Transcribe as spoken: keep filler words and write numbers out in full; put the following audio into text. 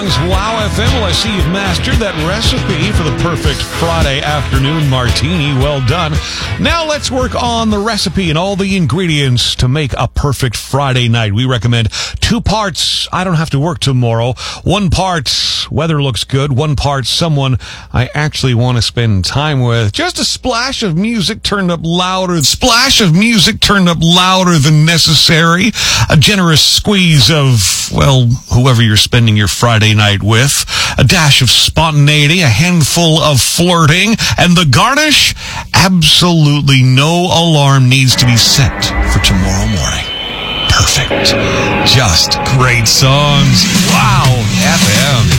is Wow F M. Well, I see you've mastered that recipe for the perfect Friday afternoon martini. Well done. Now let's work on the recipe and all the ingredients to make a perfect Friday night. We recommend two parts, I don't have to work tomorrow. One part, weather looks good. One part, someone I actually want to spend time with. Just a splash of music turned up louder. Splash of music turned up louder than necessary. A generous squeeze of, well, whoever you're spending your Friday night with. A dash of spontaneity, a handful of flirting, and the garnish, absolutely no alarm needs to be set for tomorrow morning. Perfect. Just great songs. Wow, F M.